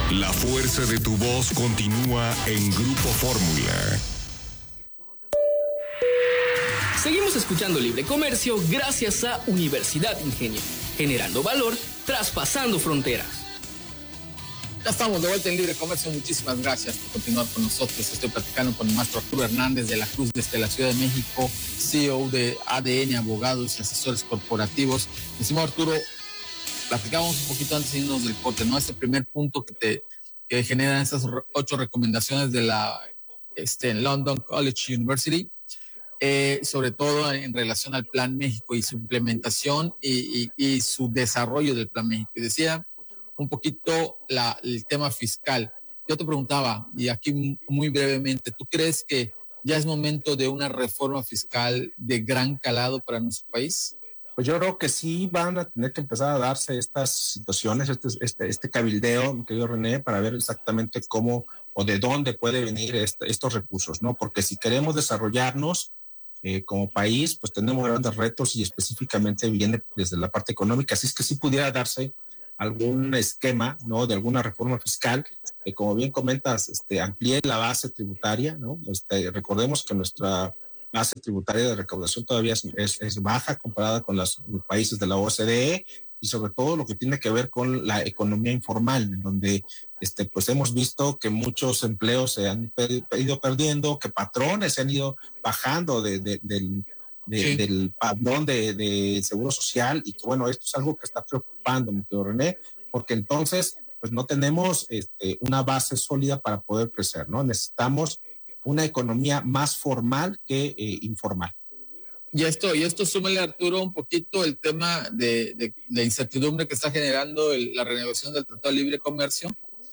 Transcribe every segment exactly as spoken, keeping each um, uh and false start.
La fuerza de tu voz continúa en Grupo Fórmula. Seguimos escuchando Libre Comercio gracias a Universidad Ingenio, generando valor, traspasando fronteras. Ya estamos de vuelta en Libre Comercio. Muchísimas gracias por continuar con nosotros. Estoy platicando con el maestro Arturo Hernández de la Cruz desde la Ciudad de México, C E O de A D N Abogados y Asesores Corporativos. Estimado Arturo, platicábamos un poquito antes de irnos del corte, ¿no? Este primer punto que te que generan esas ocho recomendaciones de la este, London College University, eh, sobre todo en relación al Plan México y su implementación y, y, y su desarrollo del Plan México. Y decía un poquito la, el tema fiscal. Yo te preguntaba, y aquí muy brevemente, ¿tú crees que ya es momento de una reforma fiscal de gran calado para nuestro país? Pues yo creo que sí van a tener que empezar a darse estas situaciones, este, este, este cabildeo, mi querido René, para ver exactamente cómo o de dónde puede venir este, estos recursos, ¿no? Porque si queremos desarrollarnos eh, como país, pues tenemos grandes retos y específicamente viene desde la parte económica. Así es que sí pudiera darse algún esquema, ¿no? De alguna reforma fiscal que, como bien comentas, este, amplíe la base tributaria, ¿no? Este, recordemos que nuestra base tributaria de recaudación todavía es, es, es baja comparada con los países de la O C D E y sobre todo lo que tiene que ver con la economía informal, donde este, pues hemos visto que muchos empleos se han ido perdiendo, que patrones se han ido bajando de, de, del, de, sí. del padrón de, de seguro social y que bueno, esto es algo que está preocupando, mi querido René, porque entonces pues no tenemos este, una base sólida para poder crecer, ¿no? Necesitamos una economía más formal que eh, informal. Y esto, y esto súmale, Arturo, un poquito el tema de, de, de incertidumbre que está generando el, la renegociación del Tratado de Libre Comercio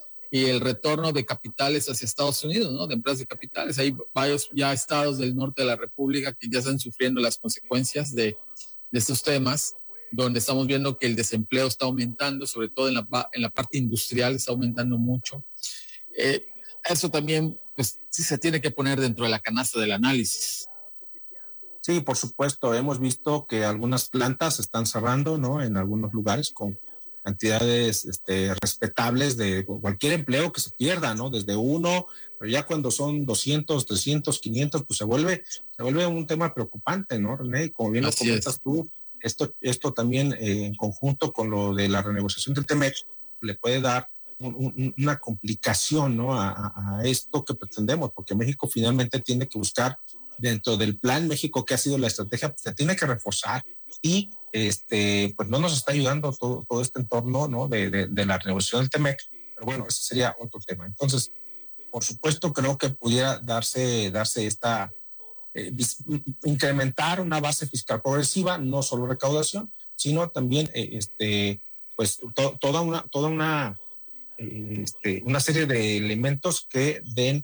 y el retorno de capitales hacia Estados Unidos, ¿no? De empresas de capitales. Hay varios ya estados del norte de la República que ya están sufriendo las consecuencias de, de estos temas, donde estamos viendo que el desempleo está aumentando, sobre todo en la, en la parte industrial está aumentando mucho. Eh, eso también pues sí se tiene que poner dentro de la canasta del análisis. Sí, por supuesto, hemos visto que algunas plantas se están cerrando, ¿no? En algunos lugares con cantidades este, respetables de cualquier empleo que se pierda, ¿no? Desde uno, pero ya cuando son doscientos, trescientos, quinientos, pues se vuelve, se vuelve un tema preocupante, ¿no, René? Como bien lo Así comentas es. tú, esto, esto también eh, en conjunto con lo de la renegociación del TEMEC le puede dar Un, un, una complicación, ¿no? A, a esto que pretendemos, porque México finalmente tiene que buscar dentro del plan México, que ha sido la estrategia, pues se tiene que reforzar y este, pues no nos está ayudando todo, todo este entorno, ¿no? De, de, de la renegociación del TEMEC, pero bueno, ese sería otro tema. Entonces, por supuesto, creo que pudiera darse, darse esta, eh, incrementar una base fiscal progresiva, no solo recaudación, sino también, eh, este, pues to, toda una, toda una Este, una serie de elementos que den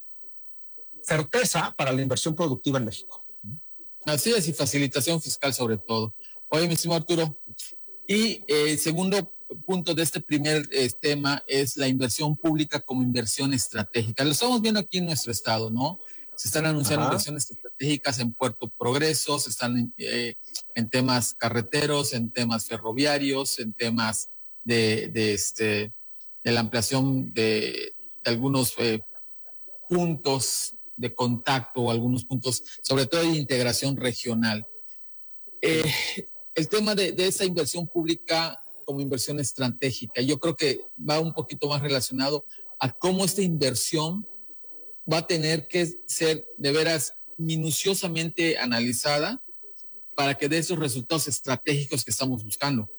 certeza para la inversión productiva en México. Así es, y facilitación fiscal sobre todo. Oye, mi estimado Arturo, y el eh, segundo punto de este primer eh, tema es la inversión pública como inversión estratégica. Lo estamos viendo aquí en nuestro estado, ¿no? Se están anunciando Ajá. inversiones estratégicas en Puerto Progreso, se están eh, en temas carreteros, en temas ferroviarios, en temas de, de este... de la ampliación de, de algunos eh, puntos de contacto o algunos puntos, sobre todo de integración regional. Eh, el tema de, de esa inversión pública como inversión estratégica, yo creo que va un poquito más relacionado a cómo esta inversión va a tener que ser de veras minuciosamente analizada para que dé esos resultados estratégicos que estamos buscando.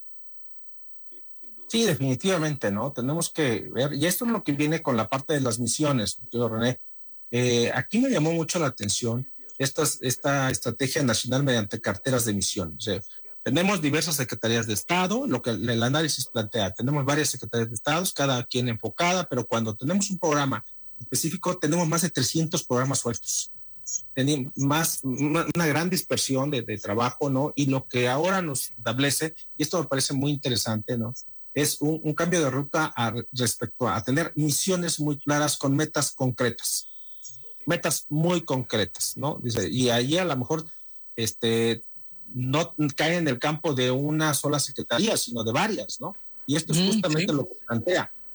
Sí, definitivamente, ¿no? Tenemos que ver, y esto es lo que viene con la parte de las misiones, yo, René. Eh, aquí me llamó mucho la atención esta, esta estrategia nacional mediante carteras de misiones. O sea, tenemos diversas secretarías de Estado, lo que el análisis plantea, tenemos varias secretarías de Estado, cada quien enfocada, pero cuando tenemos un programa específico, tenemos más de trescientos programas sueltos. Tenemos más, una gran dispersión de, de trabajo, ¿no? Y lo que ahora nos establece, y esto me parece muy interesante, ¿no? Es un, un cambio de ruta a, respecto a tener misiones muy claras con metas concretas, metas muy concretas, ¿no? Dice, y ahí a lo mejor este, no cae en el campo de una sola secretaría, sino de varias, ¿no? Y esto es justamente mm, sí. lo que plantea.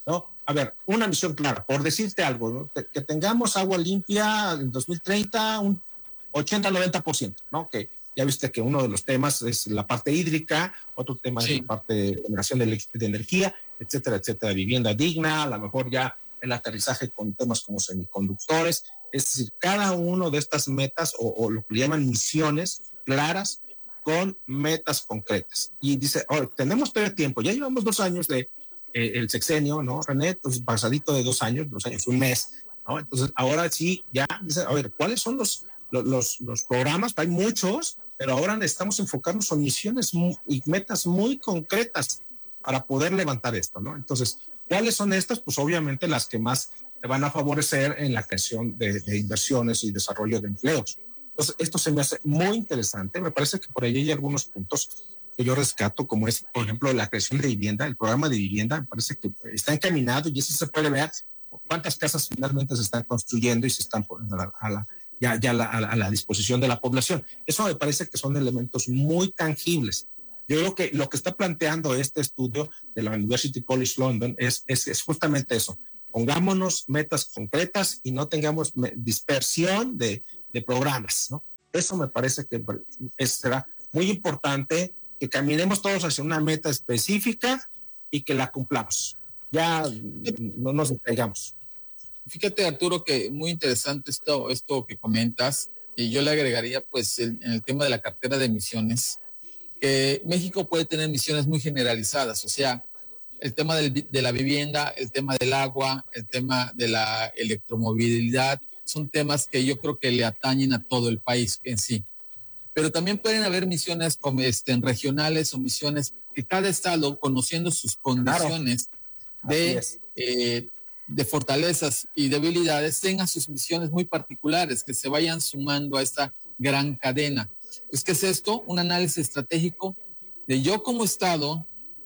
¿no? A ver, una misión clara, por decirte algo, ¿no? que, que tengamos agua limpia en dos mil treinta, un ochenta a noventa por ciento, ¿no? Que ya viste que uno de los temas es la parte hídrica, otro tema sí. es la parte de generación de, de energía, etcétera, etcétera, vivienda digna, a lo mejor ya el aterrizaje con temas como semiconductores, es decir, cada uno de estas metas o, o lo que llaman misiones claras con metas concretas. Y dice, oh, tenemos todavía tiempo, ya llevamos dos años de eh, el sexenio, ¿no, René? Entonces, pasadito de dos años, dos años, un mes, ¿no? Entonces, ahora sí, ya dice, a ver, ¿cuáles son los, los, los, los programas? Hay muchos, pero ahora necesitamos enfocarnos en misiones muy, y metas muy concretas para poder levantar esto, ¿no? Entonces, ¿cuáles son estas? Pues obviamente las que más te van a favorecer en la creación de, de inversiones y desarrollo de empleos. Entonces, esto se me hace muy interesante. Me parece que por ahí hay algunos puntos que yo rescato, como es, por ejemplo, la creación de vivienda, el programa de vivienda, me parece que está encaminado y eso se puede ver cuántas casas finalmente se están construyendo y se están poniendo a la, a la, ya, ya a, la, a la disposición de la población. Eso me parece que son elementos muy tangibles. Yo creo que lo que está planteando este estudio de la University College London es, es, es justamente eso. Pongámonos metas concretas y no tengamos dispersión de, de programas, ¿no? Eso me parece que es, será muy importante, que caminemos todos hacia una meta específica y que la cumplamos. Ya no nos distraigamos. Fíjate, Arturo, que muy interesante esto, esto que comentas, y yo le agregaría, pues, el, en el tema de la cartera de misiones, que México puede tener misiones muy generalizadas, o sea, el tema del, de la vivienda, el tema del agua, el tema de la electromovilidad, son temas que yo creo que le atañen a todo el país en sí. Pero también pueden haber misiones como este, regionales o misiones que cada estado, conociendo sus condiciones claro. de, eh, de fortalezas y debilidades, tenga sus misiones muy particulares que se vayan sumando a esta gran cadena. Pues, ¿qué es esto? Un análisis estratégico de yo como estado,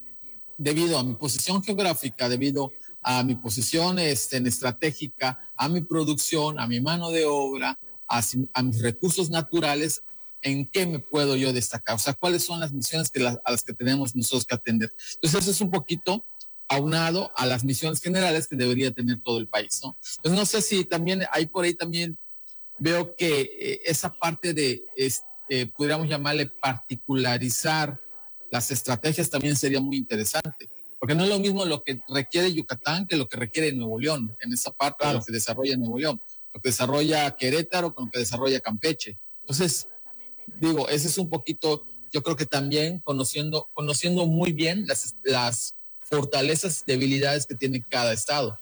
debido a mi posición geográfica, debido a mi posición este, en estratégica, a mi producción, a mi mano de obra, a, a mis recursos naturales, ¿en qué me puedo yo destacar? O sea, ¿cuáles son las misiones que la, a las que tenemos nosotros que atender? Entonces, eso es un poquito aunado a las misiones generales que debería tener todo el país, ¿no? Entonces, no sé si también, ahí por ahí también veo que eh, esa parte de, este, pudiéramos llamarle particularizar las estrategias también sería muy interesante, porque no es lo mismo lo que requiere Yucatán que lo que requiere Nuevo León, en esa parte claro. de lo que desarrolla Nuevo León, lo que desarrolla Querétaro con lo que desarrolla Campeche. Entonces, digo, ese es un poquito, yo creo que también conociendo, conociendo muy bien las, las fortalezas y debilidades que tiene cada estado.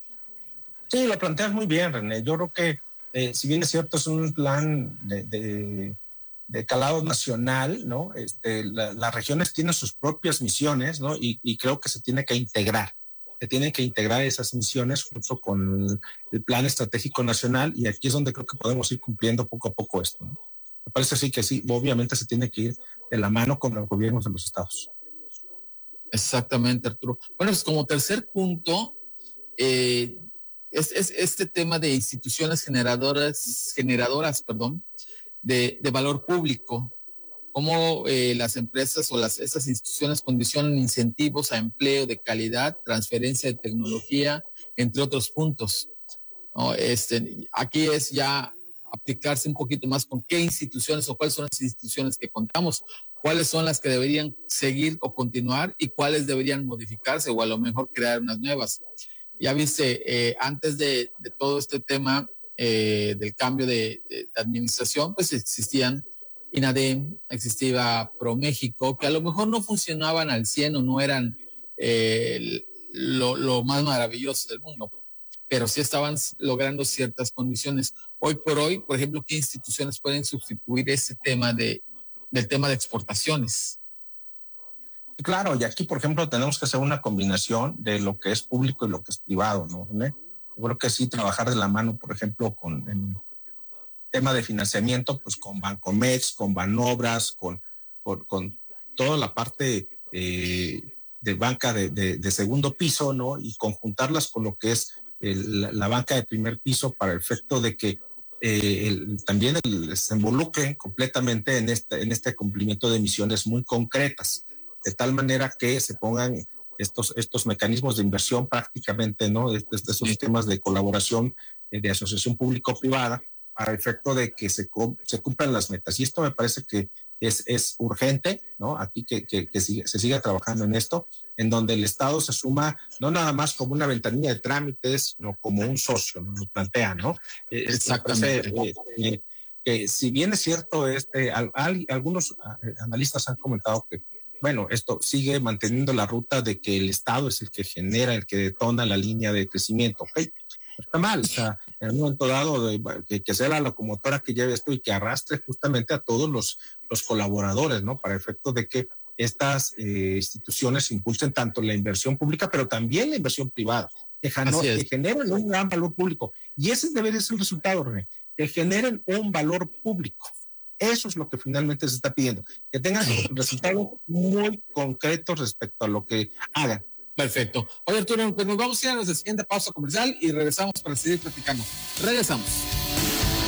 Sí, lo planteas muy bien, René. Yo creo que, eh, si bien es cierto, es un plan de... de... de calado nacional, ¿no? Este, la, las regiones tienen sus propias misiones, ¿no? Y, y creo que se tiene que integrar, se tienen que integrar esas misiones junto con el, el plan estratégico nacional, y aquí es donde creo que podemos ir cumpliendo poco a poco esto, ¿no? Me parece así que sí, obviamente se tiene que ir de la mano con los gobiernos de los estados. Exactamente, Arturo. Bueno, pues como tercer punto, eh, es, es este tema de instituciones generadoras, generadoras, perdón, De, de valor público, cómo eh, las empresas o las, estas instituciones condicionan incentivos a empleo de calidad, transferencia de tecnología, entre otros puntos, ¿no? Este, aquí es ya aplicarse un poquito más con qué instituciones o cuáles son las instituciones que contamos, cuáles son las que deberían seguir o continuar y cuáles deberían modificarse o a lo mejor crear unas nuevas. Ya viste, eh, antes de, de todo este tema, Eh, del cambio de, de, de administración, pues existían INADEM, existía ProMéxico, que a lo mejor no funcionaban al cien o no eran eh, lo, lo más maravilloso del mundo, pero sí estaban logrando ciertas condiciones. Hoy por hoy, por ejemplo, ¿qué instituciones pueden sustituir ese tema de, del tema de exportaciones? Claro, y aquí, por ejemplo, tenemos que hacer una combinación de lo que es público y lo que es privado, ¿no? ¿Eh? Yo creo que sí, trabajar de la mano, por ejemplo, con el tema de financiamiento, pues con Bancomex, con Banobras, con, con, con toda la parte eh, de banca de, de, de segundo piso, ¿no? Y conjuntarlas con lo que es el, la, la banca de primer piso para el efecto de que eh, el, también el, se involucren completamente en este, en este cumplimiento de misiones muy concretas, de tal manera que se pongan estos, estos mecanismos de inversión prácticamente, ¿no? Estos, estos sí. temas de colaboración eh, de asociación público-privada para efecto de que se, se cumplan las metas. Y esto me parece que es, es urgente, ¿no? Aquí que, que, que sigue, se siga trabajando en esto, en donde el Estado se suma no nada más como una ventanilla de trámites, sino como un socio, ¿no? Nos plantea, ¿no? Exactamente. Eh, eh, eh, si bien es cierto, este, al, al, algunos analistas han comentado que, bueno, esto sigue manteniendo la ruta de que el Estado es el que genera, el que detona la línea de crecimiento, ¿ok? No está mal, o sea, en un momento dado de, que, que sea la locomotora que lleve esto y que arrastre justamente a todos los, los colaboradores, ¿no? Para efecto de que estas eh, instituciones impulsen tanto la inversión pública, pero también la inversión privada, que, jano, que generen un gran valor público. Y ese debería ser el resultado, René, que generen un valor público. Eso es lo que finalmente se está pidiendo, que tengan resultados muy concretos respecto a lo que hagan. Perfecto. Oye, Arturo, pues nos vamos a ir a nuestra siguiente pausa comercial y regresamos para seguir platicando. Regresamos.